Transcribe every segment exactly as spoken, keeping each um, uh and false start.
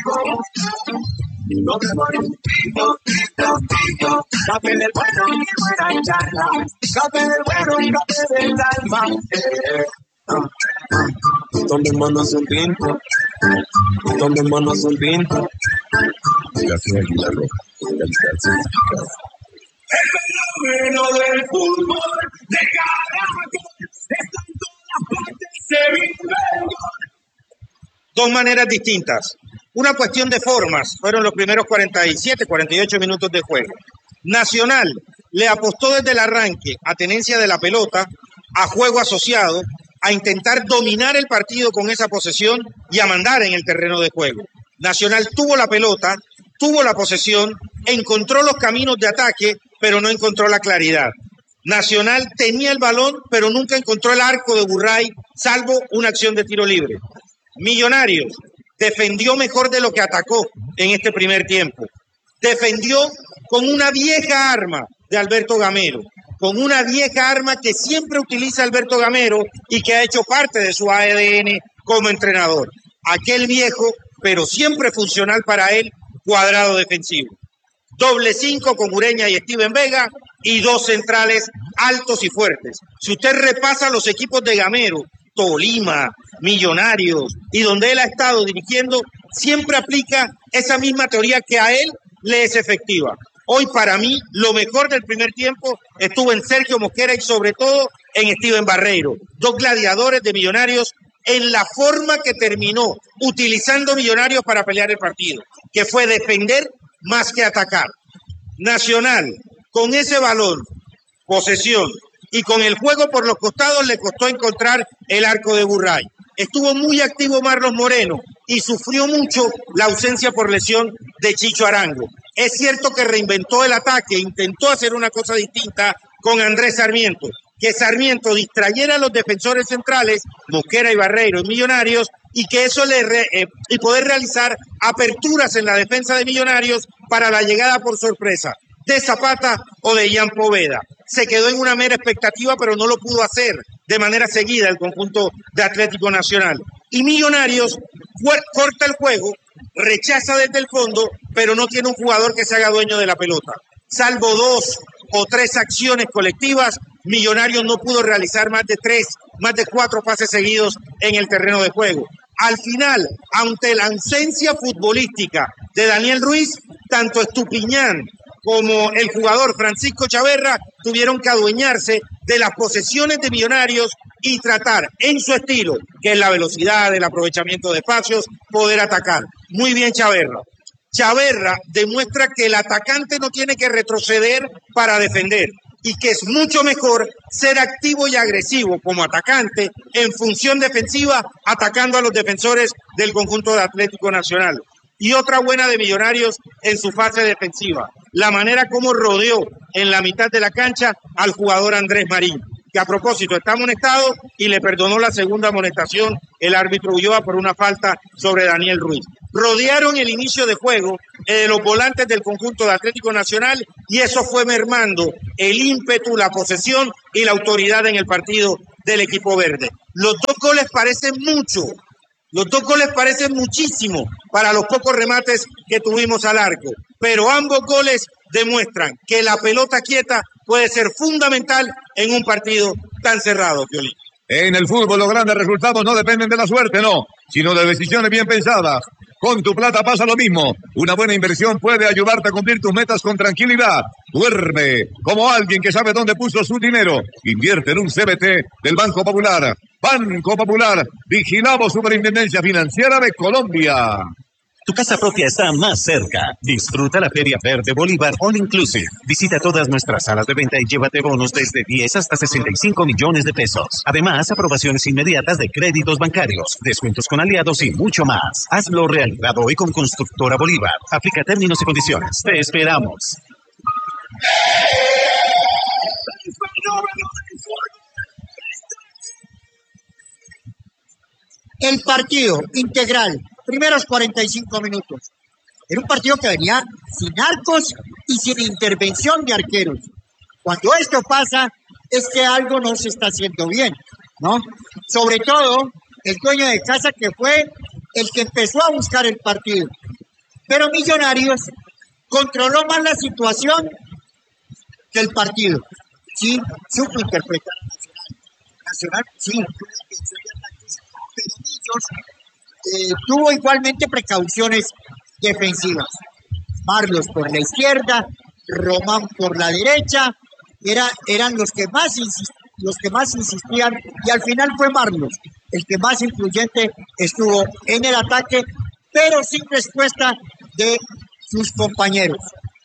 Café del bueno y buena charla. Café del bueno y café del alma. Tomémonos un tinto. Tomémonos un tinto. Café Águila Roja. Calidad certificada. El fenómeno del fútbol de Caracas está en todas partes, se vive el gol. Dos maneras distintas. Una cuestión de formas. Fueron los primeros cuarenta y siete, cuarenta y ocho minutos de juego. Nacional le apostó desde el arranque a tenencia de la pelota, a juego asociado, a intentar dominar el partido con esa posesión y a mandar en el terreno de juego. Nacional tuvo la pelota, tuvo la posesión, encontró los caminos de ataque, pero no encontró la claridad. Nacional tenía el balón, pero nunca encontró el arco de Burray, salvo una acción de tiro libre. Millonarios defendió mejor de lo que atacó en este primer tiempo. Defendió con una vieja arma de Alberto Gamero, con una vieja arma que siempre utiliza Alberto Gamero y que ha hecho parte de su A D N como entrenador. Aquel viejo, pero siempre funcional para él, cuadrado defensivo. Doble cinco con Ureña y Steven Vega y dos centrales altos y fuertes. Si usted repasa los equipos de Gamero, Tolima, Millonarios y donde él ha estado dirigiendo, siempre aplica esa misma teoría que a él le es efectiva. Hoy para mí lo mejor del primer tiempo estuvo en Sergio Mosquera y sobre todo en Steven Barreiro, dos gladiadores de Millonarios en la forma que terminó utilizando Millonarios para pelear el partido, que fue defender más que atacar. Nacional, con ese balón, posesión y con el juego por los costados le costó encontrar el arco de Burray. Estuvo muy activo Marlos Moreno y sufrió mucho la ausencia por lesión de Chicho Arango. Es cierto que reinventó el ataque, intentó hacer una cosa distinta con Andrés Sarmiento, que Sarmiento distrayera a los defensores centrales, Mosquera y Barreiro en Millonarios, y que eso le re, eh, y poder realizar aperturas en la defensa de Millonarios para la llegada por sorpresa de Zapata o de Ian Poveda. Se quedó en una mera expectativa, pero no lo pudo hacer de manera seguida el conjunto de Atlético Nacional. Y Millonarios corta el juego, rechaza desde el fondo, pero no tiene un jugador que se haga dueño de la pelota. Salvo dos o tres acciones colectivas, Millonarios no pudo realizar más de tres, más de cuatro pases seguidos en el terreno de juego. Al final, ante la ausencia futbolística de Daniel Ruiz, tanto Estupiñán como el jugador Francisco Chaverra tuvieron que adueñarse de las posesiones de Millonarios y tratar en su estilo, que es la velocidad, el aprovechamiento de espacios, poder atacar. Muy bien Chaverra. Chaverra demuestra que el atacante no tiene que retroceder para defender y que es mucho mejor ser activo y agresivo como atacante en función defensiva, atacando a los defensores del conjunto de Atlético Nacional. Y otra buena de Millonarios en su fase defensiva, la manera como rodeó en la mitad de la cancha al jugador Andrés Marín, que a propósito está amonestado y le perdonó la segunda amonestación el árbitro Ulloa por una falta sobre Daniel Ruiz. Rodearon el inicio de juego de los volantes del conjunto de Atlético Nacional y eso fue mermando el ímpetu, la posesión y la autoridad en el partido del equipo verde. Los dos goles parecen mucho. Los dos goles parecen muchísimo para los pocos remates que tuvimos al arco, pero ambos goles demuestran que la pelota quieta puede ser fundamental en un partido tan cerrado, Piolín. En el fútbol los grandes resultados no dependen de la suerte, no, sino de decisiones bien pensadas. Con tu plata pasa lo mismo. Una buena inversión puede ayudarte a cumplir tus metas con tranquilidad. Duerme como alguien que sabe dónde puso su dinero. Invierte en un C B T del Banco Popular. Banco Popular, vigilamos Superintendencia Financiera de Colombia. Tu casa propia está más cerca. Disfruta la Feria Verde Bolívar All Inclusive. Visita todas nuestras salas de venta y llévate bonos desde diez hasta sesenta y cinco millones de pesos. Además, aprobaciones inmediatas de créditos bancarios, descuentos con aliados y mucho más. Hazlo realidad hoy con Constructora Bolívar. Aplica términos y condiciones. Te esperamos. El partido integral, primeros cuarenta y cinco minutos. Era un partido que venía sin arcos y sin intervención de arqueros. Cuando esto pasa, es que algo no se está haciendo bien, ¿no? Sobre todo, el dueño de casa que fue el que empezó a buscar el partido. Pero Millonarios controló más la situación que el partido. Sí, supo interpretar a Nacional. Nacional, sí, tuvo intención de ataques, pero Millos eh, tuvo igualmente precauciones defensivas. Marlos por la izquierda, Román por la derecha, era, eran los que más insistían. los que más insistían, y al final fue Marlos el que más influyente estuvo en el ataque, pero sin respuesta de sus compañeros.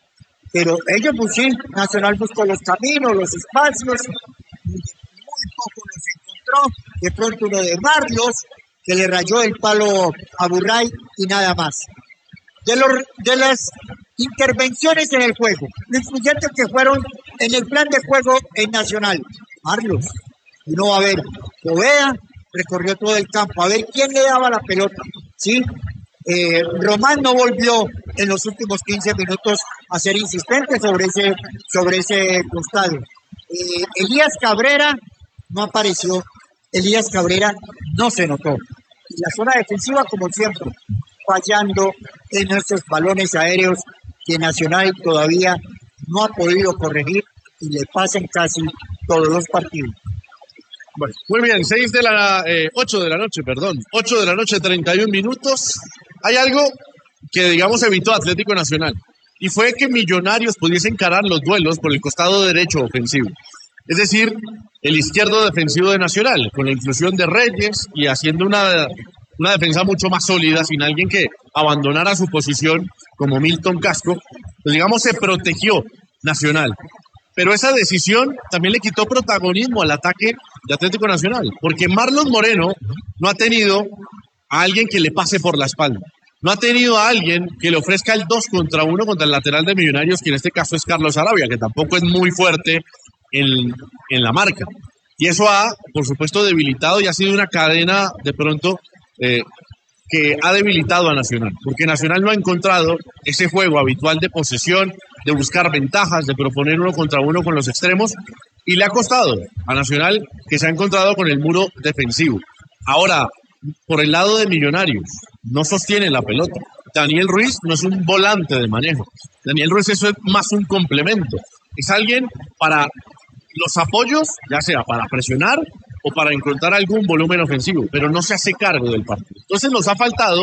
Pero ellos, pues sí, Nacional buscó los caminos, los espacios, muy poco los encontró, de pronto uno de Marlos, que le rayó el palo a Burray y nada más. De, los, de las intervenciones en el juego, lo influyentes que fueron en el plan de juego en Nacional, Marlos, uno va a ver, Poveda recorrió todo el campo, a ver quién le daba la pelota, ¿sí? Eh, Román no volvió en los últimos quince minutos a ser insistente sobre ese, sobre ese costado. Eh, Elías Cabrera no apareció, Elías Cabrera no se notó. Y la zona defensiva, como siempre, fallando en esos balones aéreos que Nacional todavía no ha podido corregir y le pasan casi todos los partidos. Bueno, muy bien, seis de la, eh, ocho de la noche, perdón, ocho de la noche, treinta y un minutos. Hay algo que, digamos, evitó Atlético Nacional, y fue que Millonarios pudiese encarar los duelos por el costado derecho ofensivo. Es decir, el izquierdo defensivo de Nacional, con la inclusión de Reyes y haciendo una, una defensa mucho más sólida, sin alguien que abandonara su posición, como Milton Casco, pues digamos, se protegió Nacional. Pero esa decisión también le quitó protagonismo al ataque de Atlético Nacional, porque Marlon Moreno no ha tenido a alguien que le pase por la espalda. No ha tenido a alguien que le ofrezca el dos contra uno contra el lateral de Millonarios, que en este caso es Carlos Arabia, que tampoco es muy fuerte en, en la marca. Y eso ha, por supuesto, debilitado y ha sido una cadena de pronto eh, que ha debilitado a Nacional, porque Nacional no ha encontrado ese juego habitual de posesión, de buscar ventajas, de proponer uno contra uno con los extremos, y le ha costado a Nacional, que se ha encontrado con el muro defensivo. Ahora, por el lado de Millonarios, no sostiene la pelota. Daniel Ruiz no es un volante de manejo. Daniel Ruiz eso es más un complemento. Es alguien para los apoyos, ya sea para presionar o para encontrar algún volumen ofensivo, pero no se hace cargo del partido. Entonces nos ha faltado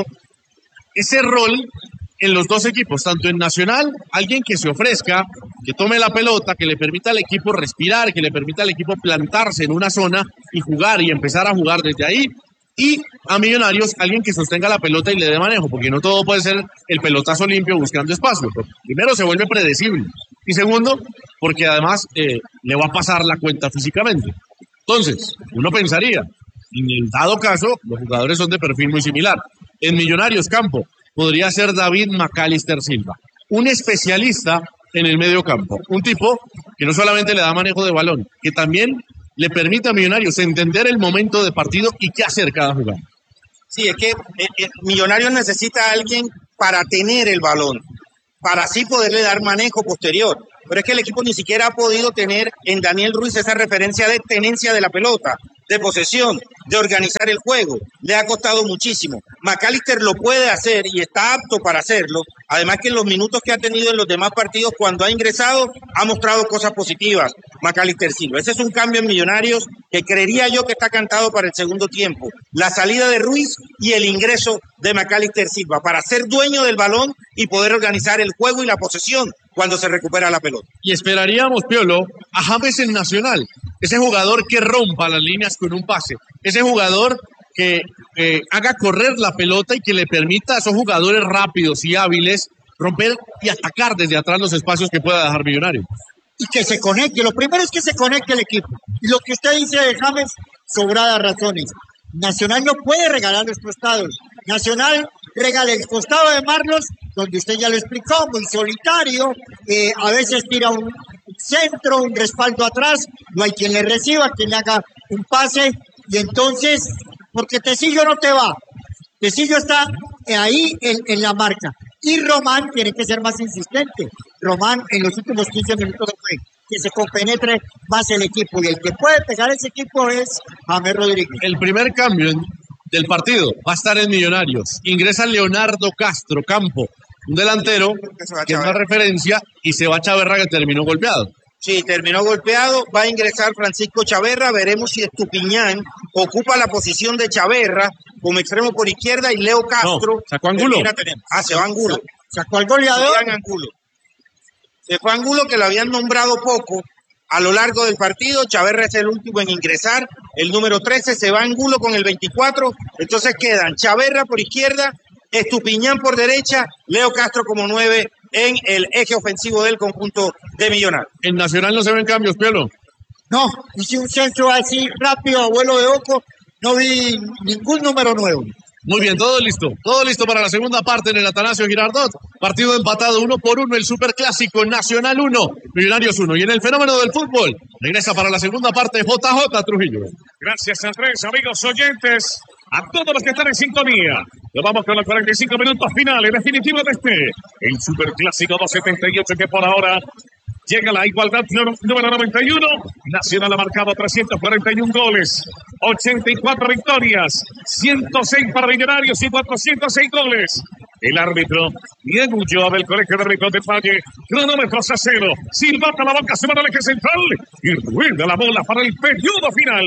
ese rol en los dos equipos, tanto en Nacional, alguien que se ofrezca, que tome la pelota, que le permita al equipo respirar, que le permita al equipo plantarse en una zona y jugar y empezar a jugar desde ahí. Y a Millonarios, alguien que sostenga la pelota y le dé manejo, porque no todo puede ser el pelotazo limpio buscando espacio. Primero, se vuelve predecible. Y segundo, porque además eh, le va a pasar la cuenta físicamente. Entonces, uno pensaría, en el dado caso, los jugadores son de perfil muy similar. En Millonarios campo podría ser David Macalister Silva, un especialista en el medio campo. Un tipo que no solamente le da manejo de balón, que también le permite a Millonarios entender el momento de partido y qué hacer cada jugada. Sí, es que eh, eh, Millonarios necesita a alguien para tener el balón, para así poderle dar manejo posterior. Pero es que el equipo ni siquiera ha podido tener en Daniel Ruiz esa referencia de tenencia de la pelota, de posesión, de organizar el juego. Le ha costado muchísimo. Macalister lo puede hacer y está apto para hacerlo. Además que en los minutos que ha tenido en los demás partidos, cuando ha ingresado, ha mostrado cosas positivas. Macalister Silva. Ese es un cambio en Millonarios que creería yo que está cantado para el segundo tiempo. La salida de Ruiz y el ingreso de Macalister Silva para ser dueño del balón y poder organizar el juego y la posesión cuando se recupera la pelota. Y esperaríamos, Piolo, a James en Nacional. Ese jugador que rompa las líneas con un pase. Ese jugador que eh, haga correr la pelota y que le permita a esos jugadores rápidos y hábiles romper y atacar desde atrás los espacios que pueda dejar Millonarios. Y que se conecte. Lo primero es que se conecte el equipo. Y lo que usted dice de James, sobradas razones. Nacional no puede regalar los costados. Nacional regala el costado de Marlos, donde usted ya lo explicó, muy solitario. Eh, a veces tira un centro, un respaldo atrás. No hay quien le reciba, quien le haga un pase. Y entonces, porque Tecillo no te va. Tecillo está ahí en, en la marca. Y Román tiene que ser más insistente. Román en los últimos quince minutos fue que se compenetre más el equipo. Y el que puede pegar ese equipo es James Rodríguez. El primer cambio en, del partido va a estar en Millonarios. Ingresa Leonardo Castro Campo un delantero Que se va que es una Chaverra. referencia y se va Chaverra que terminó golpeado. Sí, terminó golpeado, va a ingresar Francisco Chaverra, veremos si Estupiñán ocupa la posición de Chaverra como extremo por izquierda y Leo Castro. No, sacó Angulo. termina teniendo- Ah, se va Angulo. Sacó al goleador. Julián Angulo. Se fue Angulo, que lo habían nombrado poco a lo largo del partido. Chaverra es el último en ingresar, el número trece. Se va Angulo con el veinticuatro. Entonces quedan Chaverra por izquierda, Estupiñán por derecha, Leo Castro como nueve en el eje ofensivo del conjunto de Millonarios. En Nacional no se ven cambios, Piolo. No, hice un censo así rápido, abuelo de oco, no vi ningún número nuevo. Muy bien, todo listo. Todo listo para la segunda parte en el Atanasio Girardot. Partido empatado uno por uno, el Superclásico Nacional uno, Millonarios uno. Y en el fenómeno del fútbol, regresa para la segunda parte J J Trujillo. Gracias, Andrés, amigos oyentes, a todos los que están en sintonía. Nos vamos con los cuarenta y cinco minutos finales, definitivos de este, el Superclásico doscientos setenta y ocho, que por ahora llega a la igualdad número noventa y uno. Nacional ha marcado trescientos cuarenta y uno goles, ochenta y cuatro victorias, ciento seis para Millonarios y cuatrocientos seis goles. El árbitro Diego Ulloa del Colegio de Árbitros del Valle, cronómetros a cero, silbata la boca, se va al eje central y rueda la bola para el periodo final.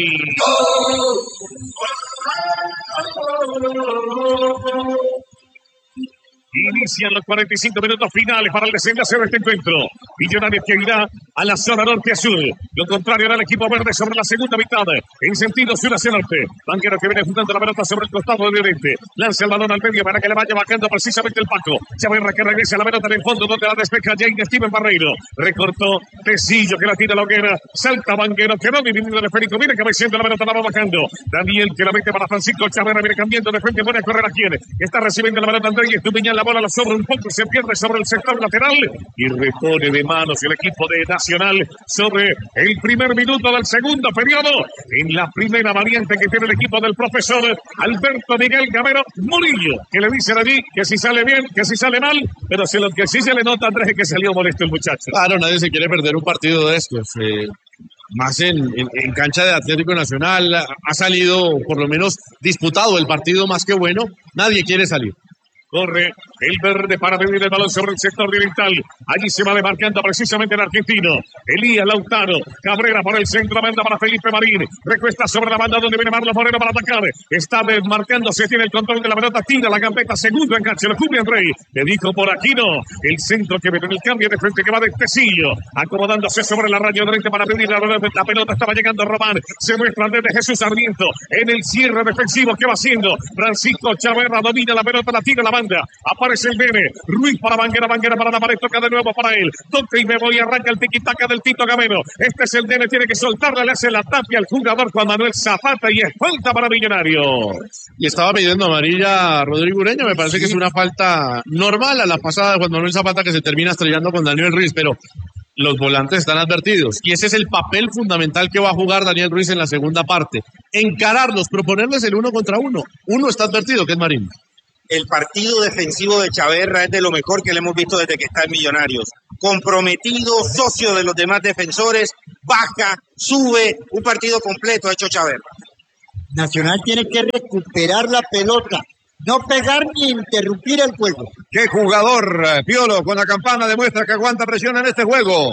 Inician los cuarenta y cinco minutos finales para el desenlace de este encuentro. Millonarios que irá a la zona norte-sur. Lo contrario era el equipo verde sobre la segunda mitad, en sentido sur hacia norte. Banquero que viene juntando la pelota sobre el costado de oriente. Lanza el balón al medio para que le vaya bajando precisamente el Paco. Chaverra que regresa la pelota en el fondo donde la despeja Jane Steven Barreiro. Recortó Tecillo que la tira a la hoguera. Salta Banquero que no dividido el esférico. Viene cabeceando la pelota, la va bajando. Daniel que la mete para Francisco Chaverra. Viene cambiando de frente. Buena correr a quien está recibiendo la pelota Andrés Estupiñán. La bola la sobra un poco, se pierde sobre el sector lateral y repone de manos el equipo de Nacional sobre el primer minuto del segundo periodo. En la primera variante que tiene el equipo del profesor Alberto Miguel Gamero Murillo, que le dicen allí que si sale bien, que si sale mal, pero si lo que sí se le nota, Andrés, es que salió molesto el muchacho. Claro, nadie se quiere perder un partido de estos. Eh, más en, en, en cancha de Atlético Nacional ha salido, por lo menos, disputado el partido más que bueno. Nadie quiere salir. Corre el verde para pedir el balón sobre el sector oriental. Allí se va demarcando precisamente el argentino Elías Lautaro. Cabrera por el centro, banda para Felipe Marín. Recuesta sobre la banda donde viene Marlon Moreno para atacar. Está desmarcándose, tiene el control de la pelota. Tira la gambeta, segundo enganche. Lo cubre Andrei. Le dijo por aquí no. El centro que viene en el cambio de frente que va de Tecillo. Acomodándose sobre la raya derecha para pedir la, la pelota. Estaba llegando Román. Se muestra desde Jesús Sarmiento. En el cierre defensivo que va haciendo Francisco Chaverra. Domina la pelota, la tira la banda. Aparece el Nene. Ruiz para Banguera, Banguera para la pared, toca de nuevo para él. Toca y me voy, arranca el tiquitaca del Tito Gamero. Este es el Nene, tiene que soltarle, le hace la tapia al jugador Juan Manuel Zapata y es falta para Millonarios. Y estaba pidiendo amarilla a Rodrigo Ureña, me parece sí. que es una falta normal a la pasada de Juan Manuel Zapata que se termina estrellando con Daniel Ruiz, pero los volantes están advertidos y ese es el papel fundamental que va a jugar Daniel Ruiz en la segunda parte. Encararlos, proponerles el uno contra uno. Uno está advertido, que es Marín. El partido defensivo de Chaverra es de lo mejor que le hemos visto desde que está en Millonarios. Comprometido, socio de los demás defensores, baja, sube, un partido completo ha hecho Chaverra. Nacional tiene que recuperar la pelota, no pegar ni interrumpir el juego. ¡Qué jugador! Piolo con la campana demuestra que aguanta presión en este juego.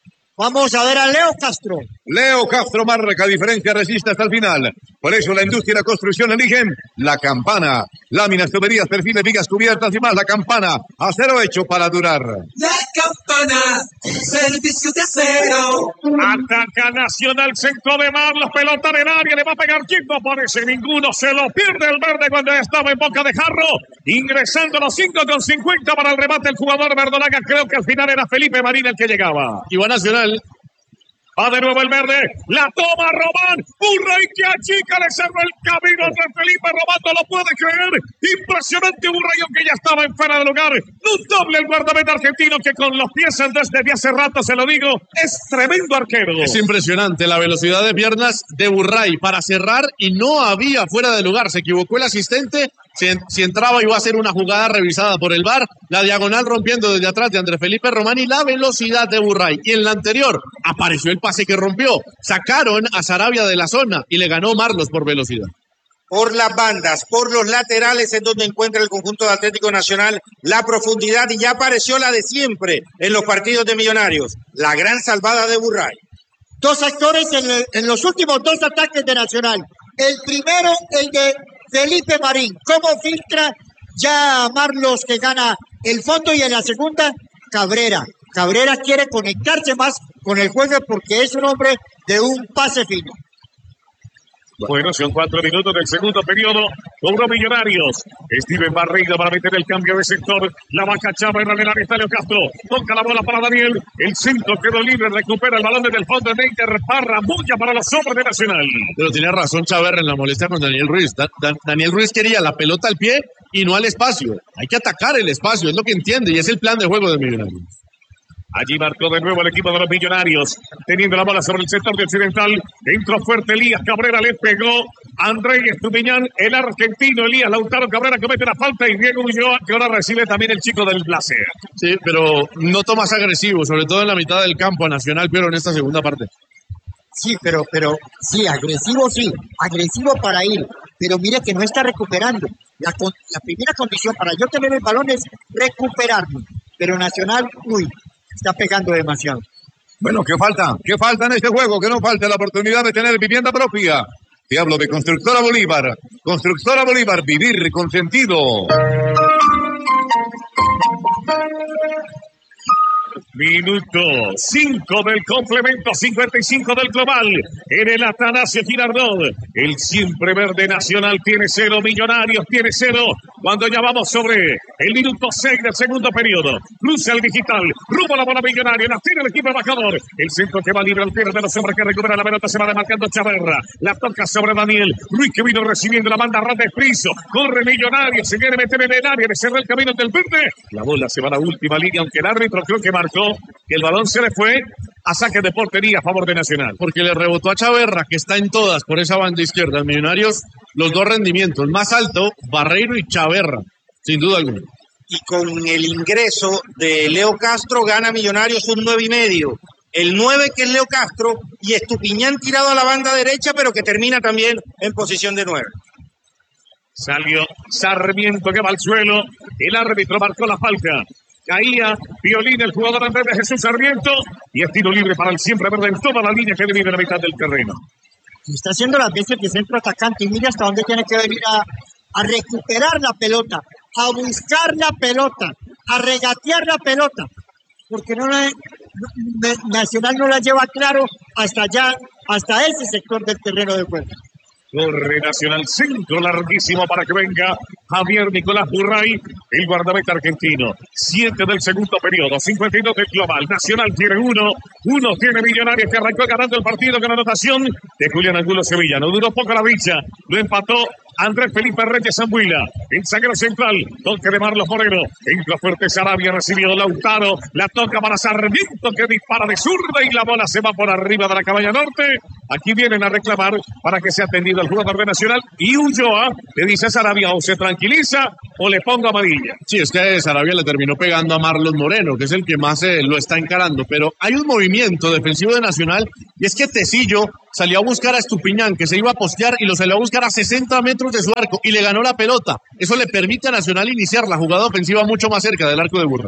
Vamos a ver a Leo Castro. Leo Castro marca diferencia, resiste hasta el final. Por eso la industria y la construcción eligen la campana. Láminas, tuberías, perfiles, vigas cubiertas y más. La campana, acero hecho para durar. La campana, servicio de acero. Ataca Nacional, centro de Marlos, pelota en el área, le va a pegar quien no aparece ninguno. Se lo pierde el verde cuando estaba en boca de jarro. Ingresando los cinco con cincuenta para el remate el jugador verdolaga. Creo que al final era Felipe Marín el que llegaba. Y va Nacional. Va de nuevo el verde, la toma Román, Burray que achica, le cerró el camino entre Felipe Román, no lo puede creer, impresionante Burray que ya estaba en fuera de lugar, notable el guardameta argentino que con los pies desde hace rato, se lo digo, es tremendo arquero. Es impresionante la velocidad de piernas de Burray para cerrar y no había fuera de lugar, se equivocó el asistente. Si, si entraba iba a ser una jugada revisada por el V A R, la diagonal rompiendo desde atrás de Andrés Felipe Román y la velocidad de Burray. Y en la anterior apareció el pase que rompió. Sacaron a Sarabia de la zona y le ganó Marlos por velocidad. por las bandas, por los laterales es donde encuentra el conjunto de Atlético Nacional la profundidad y ya apareció la de siempre en los partidos de Millonarios, la gran salvada de Burray. Dos actores en, el, en los últimos dos ataques de Nacional. El primero, el de Felipe Marín. ¿Cómo filtra ya a Marlos que gana el fondo? Y en la segunda, Cabrera. Cabrera quiere conectarse más con el juego porque es un hombre de un pase fino. Bueno, son cuatro minutos del segundo periodo. Cobró Millonarios. Steven Barreiro para meter el cambio de sector. La vaca Chava en el área está Leo Castro. Toca la bola para Daniel. El centro quedó libre. Recupera el balón desde el fondo de Neiter. Parra, bulla para los hombres de Nacional. Pero tiene razón Chaverra en la molestia con Daniel Ruiz. Da, da, Daniel Ruiz quería la pelota al pie y no al espacio. Hay que atacar el espacio, es lo que entiende y es el plan de juego de Millonarios. Allí marcó de nuevo el equipo de los Millonarios, teniendo la bola sobre el sector de Occidental. Entró fuerte Elías Cabrera, le pegó Andrés Estupiñán, el argentino Elías Lautaro Cabrera comete la falta y Diego Ulloa, que ahora recibe también el chico del Placer. Sí, pero noto más agresivo, sobre todo en la mitad del campo a Nacional, pero en esta segunda parte. Sí, pero, pero, sí, agresivo sí, agresivo para ir, pero mire que no está recuperando. La, la primera condición para yo tener el balón es recuperarme, pero Nacional, uy, está pegando demasiado. Bueno, ¿qué falta? ¿Qué falta en este juego? Que no falte la oportunidad de tener vivienda propia. Te hablo de Constructora Bolívar. Constructora Bolívar, vivir con sentido. Minuto cinco del complemento, cincuenta y cinco del global. En el Atanasio Girardot. El siempre verde Nacional tiene cero, Millonarios tiene cero. Cuando ya vamos sobre el minuto seis del segundo periodo. Luce el digital. Rumbo a la bola Millonario. La tiene el equipo embajador. El centro que va libre al pie de los hombres que recupera la pelota. Se va demarcando Chaverra. La toca sobre Daniel. Luis que vino recibiendo la banda ras de Priso. Corre Millonario. Se quiere meter en el área. Le cerró el camino del verde. La bola se va a la última línea. Aunque el árbitro creo que marcó que el balón se le fue a saque de portería a favor de Nacional. Porque le rebotó a Chaverra, que está en todas por esa banda izquierda. En Millonarios, los dos rendimientos. Más alto, Barreiro y Chaverra, sin duda alguna. Y con el ingreso de Leo Castro gana Millonarios un nueve y medio. El nueve que es Leo Castro y Estupiñán tirado a la banda derecha, pero que termina también en posición de nueve. Salió Sarmiento que va al suelo. El árbitro marcó la falta. Caía Violín, el jugador Andrés de Jesús Sarmiento, y es tiro libre para el siempre verde en toda la línea que divide la mitad del terreno. Está haciendo las veces de centro atacante y mira hasta dónde tiene que venir a, a recuperar la pelota, a buscar la pelota, a regatear la pelota, porque no la, no, Nacional no la lleva claro hasta allá, hasta ese sector del terreno de juego. Corre Nacional, centro larguísimo para que venga Javier Nicolás Burray, el guardameta argentino. Siete del segundo periodo, cincuenta y dos del global. Nacional tiene uno, uno tiene Millonarios que arrancó ganando el partido con anotación de Julián Angulo Sevilla. No duró poco la dicha, lo empató Andrés Felipe Reyes Zambuila, el zaguero central, toque de Marlos Moreno, entra fuerte Sarabia, recibió Lautaro, la toca para Sarmiento que dispara de zurda y la bola se va por arriba de la cabaña norte. Aquí vienen a reclamar para que sea atendido el jugador de Nacional y Ulloa le dice a Sarabia o se tranquiliza o le pongo amarilla. Sí, es que Sarabia le terminó pegando a Marlos Moreno, que es el que más eh, lo está encarando, pero hay un movimiento defensivo de Nacional y es que Tecillo salió a buscar a Estupiñán, que se iba a postear y lo salió a buscar a sesenta metros de su arco y le ganó la pelota. Eso le permite a Nacional iniciar la jugada ofensiva mucho más cerca del arco de Burray.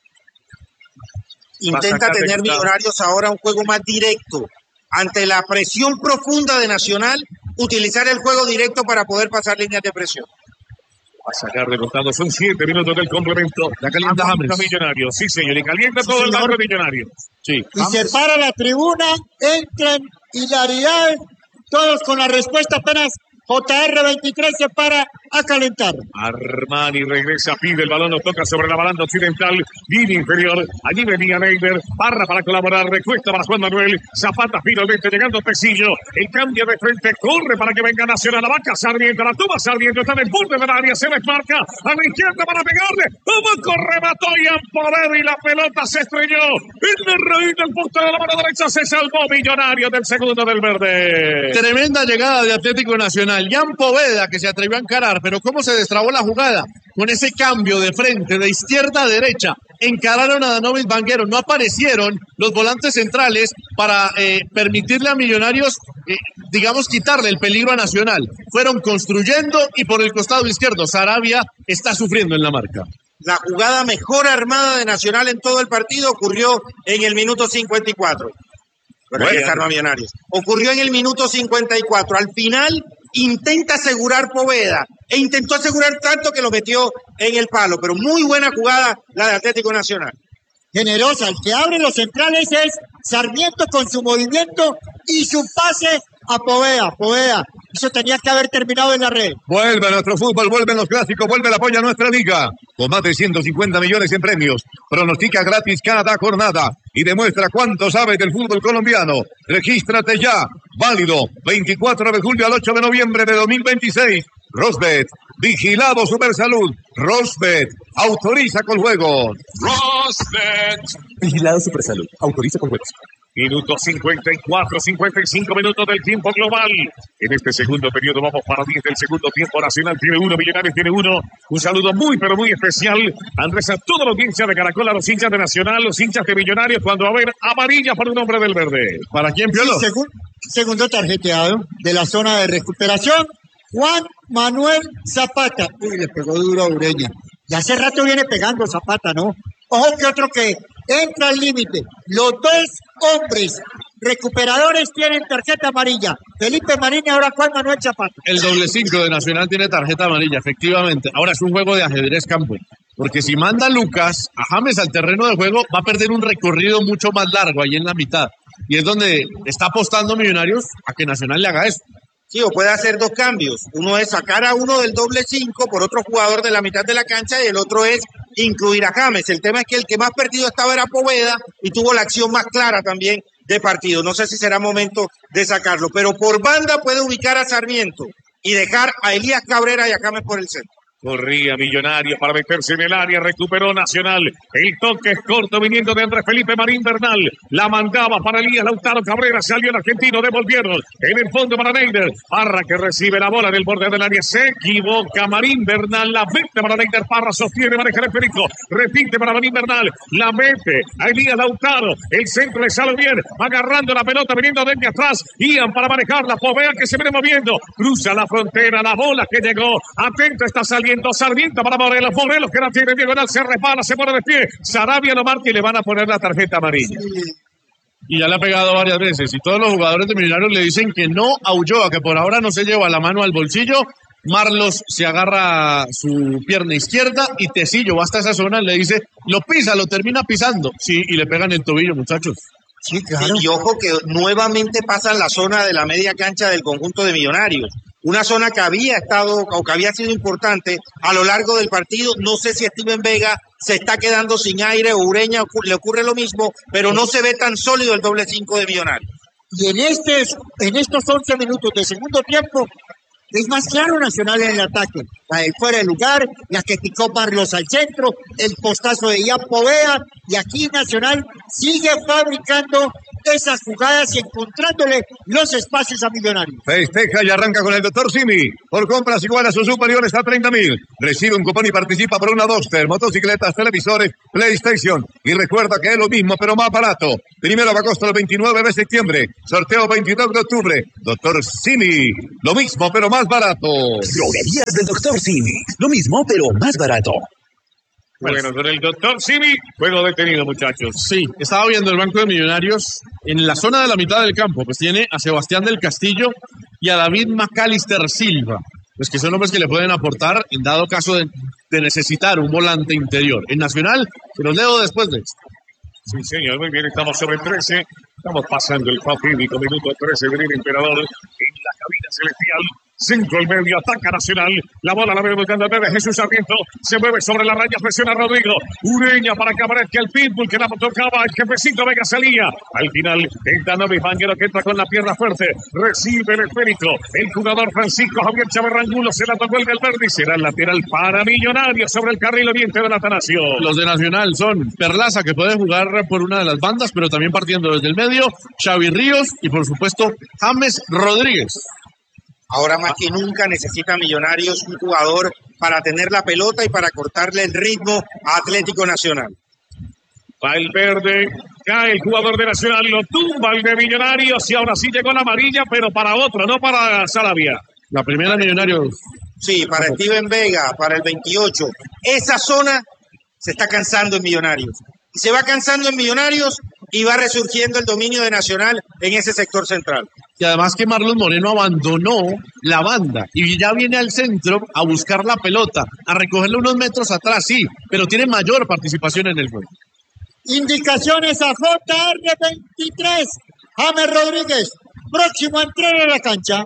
Intenta tener Millonarios ahora un juego más directo. Ante la presión profunda de Nacional, utilizar el juego directo para poder pasar líneas de presión. Va a sacar de costado, son siete minutos del complemento. La calienta James. Millonarios, sí señor, y calienta sí, todo señor. El barrio millonario. Sí. Y se para la tribuna, entran hilaridad, todos con la respuesta apenas. J R veintitrés se para a calentar. Armani regresa, pide el balón, lo toca sobre la baranda occidental, línea inferior. Allí venía Neider, Parra para colaborar, recuesta para Juan Manuel, Zapata finalmente llegando Tecillo. El cambio de frente, corre para que venga Nacional, la vaca Sarmiento, la toma Sarmiento, está en el borde del área, se desmarca a la izquierda para pegarle. Abajo remató Ian y la pelota se estrelló. En la raíz del portero de la mano derecha se salvó Millonario del segundo del verde. Tremenda llegada de Atlético Nacional. Jan Poveda que se atrevió a encarar, pero cómo se destrabó la jugada con ese cambio de frente de izquierda a derecha encararon a Danovis Vanguero. No aparecieron los volantes centrales para eh, permitirle a Millonarios, eh, digamos, quitarle el peligro a Nacional. Fueron construyendo y por el costado izquierdo Sarabia está sufriendo en la marca. La jugada mejor armada de Nacional en todo el partido ocurrió en el minuto cincuenta y cuatro. Pero ahí están los Millonarios. Ocurrió en el minuto cincuenta y cuatro. Al final intenta asegurar Poveda e intentó asegurar tanto que lo metió en el palo. Pero muy buena jugada la de Atlético Nacional. Generosa, el que abre los centrales es Sarmiento con su movimiento y su pase a Poveda. Poveda, eso tenía que haber terminado en la red. Vuelve nuestro fútbol, vuelven los clásicos, vuelve el apoyo a nuestra liga. Con más de ciento cincuenta millones en premios. Pronostica gratis cada jornada y demuestra cuánto sabes del fútbol colombiano. Regístrate ya. Válido veinticuatro de julio al ocho de noviembre de dos mil veintiséis. Rosbet, vigilado Supersalud. Rosbet, autoriza con juegos. Rosbet. Vigilado Supersalud. Autoriza con juegos. Minuto cincuenta y cuatro, cincuenta y cinco minutos del tiempo global. En este segundo periodo vamos para diez del segundo tiempo. Nacional tiene uno, Millonarios tiene uno. Un saludo muy, pero muy especial, Andrés, a toda la audiencia de Caracol, a los hinchas de Nacional, los hinchas de Millonarios, cuando va a haber amarilla para un hombre del verde. ¿Para quién, Piolo? Sí, segun, segundo tarjeteado de la zona de recuperación, Juan Manuel Zapata. Uy, le pegó duro a Ureña. Y hace rato viene pegando Zapata, ¿no? Ojo que otro que entra al límite. Los dos hombres recuperadores tienen tarjeta amarilla. Felipe Marín y ahora Juan Manuel Zapata. El doble cinco de Nacional tiene tarjeta amarilla, efectivamente. Ahora es un juego de ajedrez campo. Porque si manda Lucas a James al terreno de juego, va a perder un recorrido mucho más largo ahí en la mitad. Y es donde está apostando Millonarios a que Nacional le haga eso. Sí, o puede hacer dos cambios. Uno es sacar a uno del doble cinco por otro jugador de la mitad de la cancha y el otro es incluir a James. El tema es que el que más perdido estaba era Poveda y tuvo la acción más clara también de partido. No sé si será momento de sacarlo, pero por banda puede ubicar a Sarmiento y dejar a Elías Cabrera y a James por el centro. Corría Millonario para meterse en el área, recuperó Nacional. El toque es corto viniendo de Andrés Felipe Marín Bernal. La mandaba para Elías Lautaro Cabrera, salió el argentino, devolvieron. En el fondo para Neider. Parra que recibe la bola en el borde del área. Se equivoca Marín Bernal, la mete para Neider. Parra sostiene, maneja el esférico. Repite para Marín Bernal, la mete a Elías Lautaro. El centro le sale bien, agarrando la pelota, viniendo desde atrás. Ian para manejarla, Povea que se viene moviendo. Cruza la frontera, la bola que llegó. Atento, está saliendo Sarmiento para Morelos, Morelos que la tiene diagonal, se repara, se pone de pie, Sarabia lo marca y le van a poner la tarjeta amarilla. Y ya le ha pegado varias veces, y todos los jugadores de Millonarios le dicen que no a Ulloa, que por ahora no se lleva la mano al bolsillo. Marlos se agarra su pierna izquierda y Tecillo va hasta esa zona, le dice, lo pisa, lo termina pisando. Sí, y le pegan el tobillo, muchachos. Sí, claro. Y ojo que nuevamente pasa en la zona de la media cancha del conjunto de Millonarios. Una zona que había estado o que había sido importante a lo largo del partido. No sé si Steven Vega se está quedando sin aire o Ureña le ocurre lo mismo, pero no se ve tan sólido el doble cinco de Millonarios. Y en, este, en estos once minutos de segundo tiempo, es más claro Nacional en el ataque. La del fuera de lugar, la que picó Marlos al centro, el postazo de Ian Poveda, y aquí Nacional sigue fabricando esas jugadas y encontrándole los espacios a Millonarios. Festeja y arranca con el doctor Simi. Por compras igual a sus superiores a treinta mil. Recibe un cupón y participa por una Duster, motocicletas, televisores, PlayStation. Y recuerda que es lo mismo, pero más barato. Primero de agosto al veintinueve de septiembre. Sorteo veintidós de octubre. Doctor Simi. Lo mismo, pero más barato. Droguerías del doctor Simi. Lo mismo, pero más barato. Bueno, con el doctor Simi, juego detenido, muchachos. Sí, estaba viendo el banco de Millonarios en la zona de la mitad del campo, pues tiene a Sebastián del Castillo y a David Macalister Silva, pues que son hombres que le pueden aportar en dado caso de, de necesitar un volante interior. En Nacional, se los leo después de esto. Sí, señor, muy bien, estamos sobre trece, estamos pasando el fatídico minuto trece del Emperador en la cabina celestial. Centro al medio, ataca Nacional. La bola la ve buscando desde Jesús Sarmiento. Se mueve sobre la raya, presiona a Rodrigo. Ureña para que aparezca el pitbull que la tocaba. El jefecito Vega salía. Al final, el Danovis Vanguero que entra con la pierna fuerte. Recibe el esférico. El jugador Francisco Javier Chaverrangulo se la tocó el Valverde y será el lateral para Millonarios sobre el carril oriente del Atanasio. Los de Nacional son Perlaza, que puede jugar por una de las bandas, pero también partiendo desde el medio. Xavi Ríos y, por supuesto, James Rodríguez. Ahora más que nunca necesita Millonarios un jugador para tener la pelota y para cortarle el ritmo a Atlético Nacional. Va el verde, cae el jugador de Nacional, lo tumba el de Millonarios y ahora sí llegó la amarilla, pero para otro, no para Sarabia. La primera Millonarios. Sí, para Steven Vega, para el veintiocho. Esa zona se está cansando en Millonarios. Y se va cansando en Millonarios y va resurgiendo el dominio de Nacional en ese sector central. Y además que Marlon Moreno abandonó la banda y ya viene al centro a buscar la pelota, a recogerla unos metros atrás, sí, pero tiene mayor participación en el juego. Indicaciones a J R veintitrés. James Rodríguez, próximo a entrar a la cancha.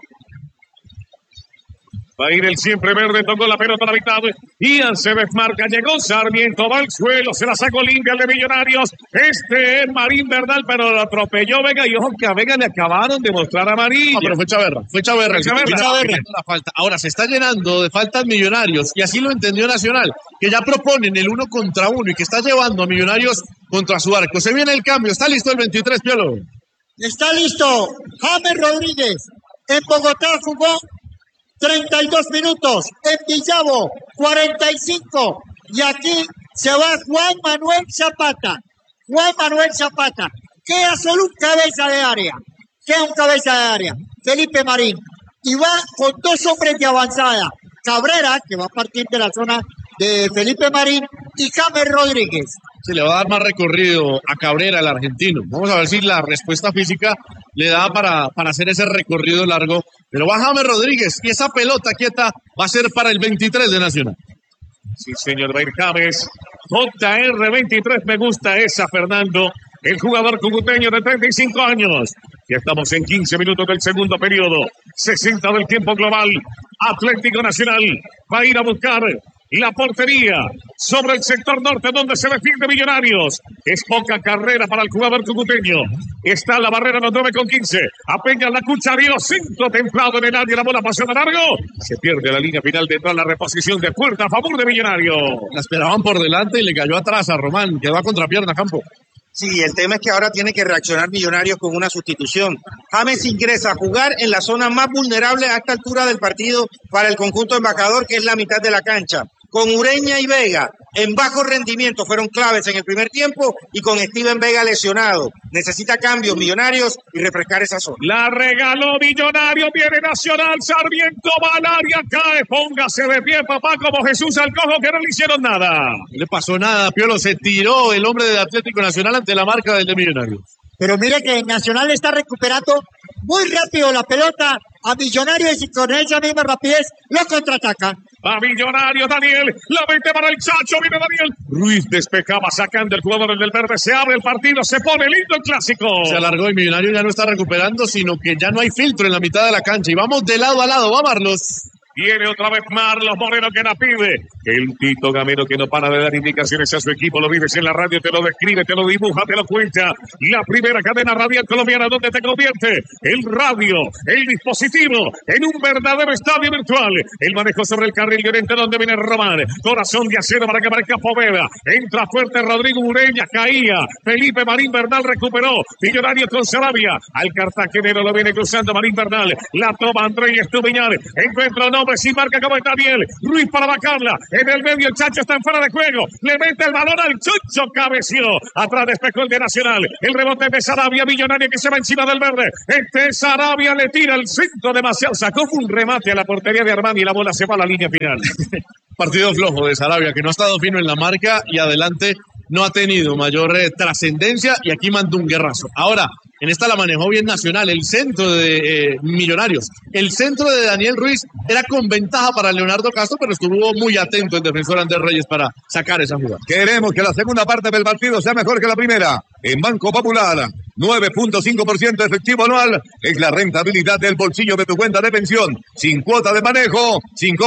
Va a ir el siempre verde, tocó la pelota a la mitad. Ian se desmarca, llegó Sarmiento, va al suelo, se la sacó limpia el de Millonarios. Este es Marín Bernal, pero lo atropelló Vega y ojo que a Vega le acabaron de mostrar amarilla. No, pero fue Chaverra, fue Chaverra. Fue Chaverra. Chaverra. La falta. Ahora se está llenando de faltas Millonarios y así lo entendió Nacional, que ya proponen el uno contra uno y que está llevando a Millonarios contra su arco. Se viene el cambio, está listo el veintitrés, Piolo. Está listo James Rodríguez. En Bogotá jugó treinta y dos minutos, en Villavo cuarenta y cinco y aquí se va Juan Manuel Zapata. Juan Manuel Zapata queda solo un cabeza de área, queda un cabeza de área, Felipe Marín, y va con dos hombres de avanzada, Cabrera, que va a partir de la zona de Felipe Marín, y James Rodríguez. Se le va a dar más recorrido a Cabrera, el argentino. Vamos a ver si la respuesta física le da para, para hacer ese recorrido largo. Pero va James Rodríguez y esa pelota quieta va a ser para el veintitrés de Nacional. Sí, señor Bair James. J R veintitrés, me gusta esa, Fernando. El jugador cucuteño de treinta y cinco años. Ya estamos en quince minutos del segundo periodo. sesenta del tiempo global. Atlético Nacional va a ir a buscar la portería sobre el sector norte donde se defiende Millonarios. Es poca carrera para el jugador cucuteño. Está la barrera los nueve con quince. Apenas la cucharillo, centro templado en el área. La bola pasó de largo. Se pierde la línea final de toda la reposición de puerta a favor de Millonarios. La esperaban por delante y le cayó atrás a Román. Quedó a contrapierna Campo. Sí, el tema es que ahora tiene que reaccionar Millonarios con una sustitución. James ingresa a jugar en la zona más vulnerable a esta altura del partido para el conjunto embajador, que es la mitad de la cancha. Con Ureña y Vega en bajo rendimiento fueron claves en el primer tiempo y con Steven Vega lesionado. Necesita cambios Millonarios y refrescar esa zona. La regaló Millonarios, viene Nacional, Sarmiento va al área, cae, póngase de pie, papá, como Jesús al cojo, que no le hicieron nada. No le pasó nada, Piolo, se tiró el hombre del Atlético Nacional ante la marca del de Millonarios. Pero mire que Nacional está recuperando muy rápido la pelota a Millonarios y con esa misma rapidez lo contraataca. A Millonarios, Daniel, la mete para el Chacho, viene Daniel. Ruiz despejaba sacando el jugador del verde, se abre el partido, se pone lindo el clásico. Se alargó y Millonarios ya no está recuperando, sino que ya no hay filtro en la mitad de la cancha y vamos de lado a lado, va Marlos. Viene otra vez Marlos Moreno que la pide. El Tito Gamero que no para de dar indicaciones a su equipo. Lo vives en la radio, te lo describe, te lo dibuja, te lo cuenta. La primera cadena radial colombiana donde te convierte el radio, el dispositivo, en un verdadero estadio virtual. El manejo sobre el carril de oriente donde viene Román. Corazón de acero para que marque Poveda. Entra fuerte Rodrigo Ureña, caía. Felipe Marín Bernal recuperó. Millonarios con Sarabia. Al cartagenero lo viene cruzando Marín Bernal. La toma Andrés Estupiñán. Encuentra un hombre sin marca como está Daniel. Ruiz para vacarla. En el medio el Chacho está en fuera de juego. Le mete el balón al Chucho. Cabeció. Atrás despejó el de Nacional. El rebote de Sarabia. Millonario que se va encima del verde. Este Sarabia le tira el centro demasiado. Sacó un remate a la portería de Armani y la bola se va a la línea final. Partido flojo de Sarabia que no ha estado fino en la marca y adelante no ha tenido mayor eh, trascendencia y aquí mandó un guerrazo. Ahora, en esta la manejó bien Nacional, el centro de eh, Millonarios. El centro de Daniel Ruiz era con ventaja para Leonardo Castro, pero estuvo muy atento el defensor Andrés Reyes para sacar esa jugada. Queremos que la segunda parte del partido sea mejor que la primera. En Banco Popular, nueve punto cinco por ciento efectivo anual es la rentabilidad del bolsillo de tu cuenta de pensión. Sin cuota de manejo, sin